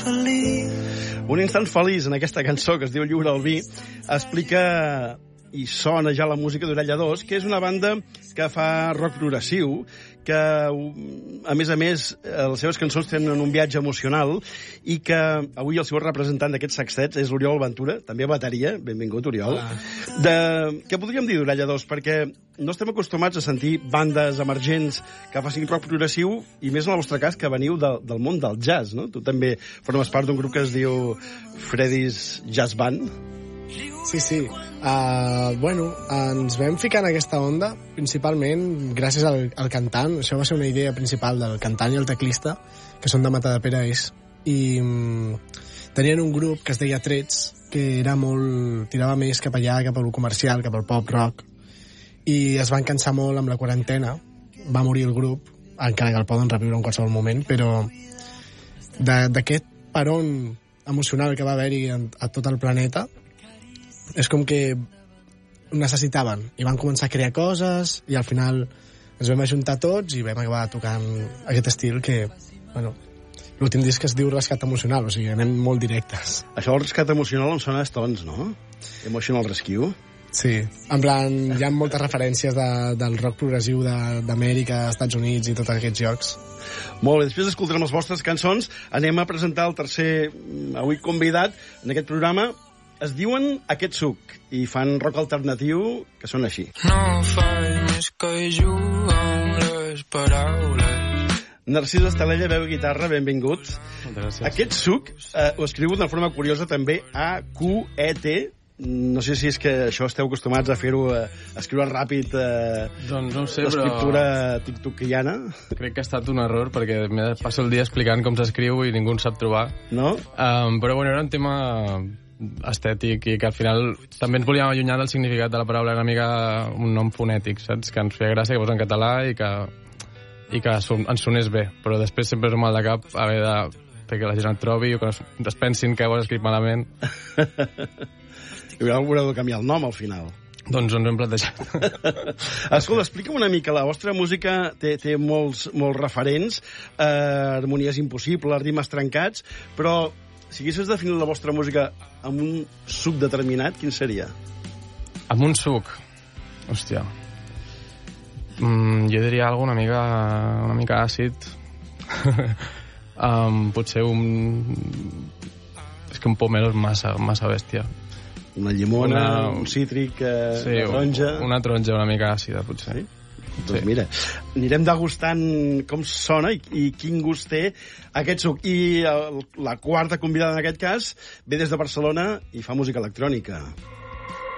feliç. Un instant feliç en aquesta cançó que es diu Lliure al vi explica i sona ja la música d'Orella 2, que és una banda que fa rock progressiu, que, a més, les seves cançons tenen un viatge emocional i que avui el seu representant d'aquests sextets és l'Oriol Ventura, també bateria. Benvingut, Oriol. Què podríem dir d'Orella 2? Perquè no estem acostumats a sentir bandes emergents que facin rock progressiu, i més en el vostre cas, que veniu del món del jazz, no? Tu també formes part d'un grup que es diu Freddy's Jazz Band. Sí. Ens vam ficar en aquesta onda principalment gràcies al cantant. Això va ser una idea principal del cantant i el teclista, que són de Matadepera i tenien un grup que es deia Trets, que tirava més cap allà, cap al comercial, cap al pop rock, i es van cansar molt amb la quarantena. Va morir el grup, encara que el poden reviure en qualsevol moment, però d'aquest peron emocional que va haver-hi a tot el planeta, és com que necessitaven i van començar a crear coses i al final ens vam ajuntar tots i vam acabar tocant aquest estil que, l'últim disc es diu Rescat Emocional, o sigui, anem molt directes. Això del rescat emocional em sona a Stones, no? Emotional Rescue. Sí, en plan, hi ha moltes referències del rock progressiu d'Amèrica, Estats Units i tots aquests llocs. Molt bé, després escoltarem les vostres cançons. Anem a presentar el tercer avui convidat en aquest programa. Es diuen Aquest suc i fan rock alternatiu que són així. No faig més que jugar amb les paraules. Narcís Estalella, veu i guitarra, benvinguts. Moltes gràcies. Aquest suc ho escriu d'una forma curiosa també, A-Q-E-T. No sé si és que això esteu acostumats a fer-ho, a escriure ràpid, doncs no ho sé, l'escriptura tiktokiana. Crec que ha estat un error, perquè passo el dia explicant com s'escriu i ningú en sap trobar. No? Però era un tema estètic i que al final també ens volíem allunyar del significat de la paraula, una mica un nom fonètic, saps? Que ens feia gràcia que fos en català i que ens sonés bé, però després sempre és un mal de cap haver de fer que la gent et trobi o que es pensin que ho has escrit malament. I haureu de canviar el nom al final. Doncs ens ho hem plantejat. Escolta, explica'm una mica. La vostra música té molts referents, harmonies impossibles, rimes trencats, però si haguessis definit la vostra música amb un suc determinat, quin seria? Amb un suc? Hòstia. Jo diria alguna una mica àcid. Potser és que un pomelo és massa bèstia. Una llimona, un cítric, sí, una taronja... Una taronja una mica àcida, potser. Sí? Doncs mira, anirem degustant com sona i quin gust té aquest suc. I la quarta convidada en aquest cas ve des de Barcelona i fa música electrònica.